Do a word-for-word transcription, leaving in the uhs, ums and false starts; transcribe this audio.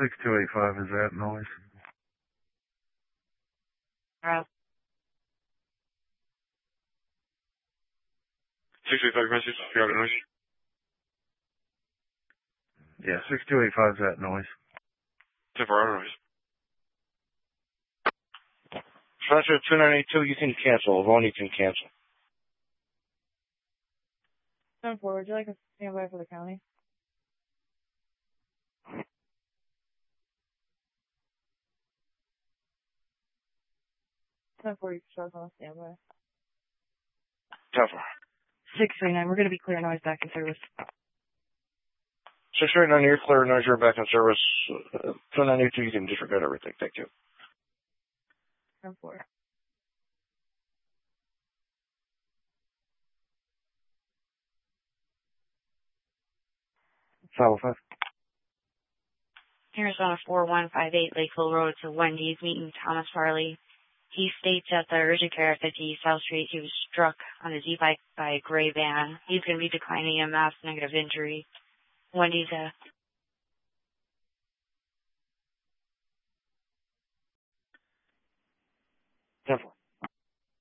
six two eight five is that noise? Uh, six two eight five message, you got a noise? Yeah, six two eight five is that noise. ten four, out of noise. Spencer two nine eight two, you can cancel. One, you can cancel. ten four, would you like a standby for the county? ten four, you can start on standby. ten four. six three nine, we're going to be clear noise back in service. six three nine, you're clear. Noise, you're back in service. Uh, two nine eight two, you can disregard everything. Thank you. ten four. five oh five. Arizona four one five eight Lakeville Road to Wendy's meeting Thomas Farley. He states at the urgent care at fifty South Street he was struck on his e-bike by a gray van. He's going to be declining E M S, negative injury. Wendy's uh ten four.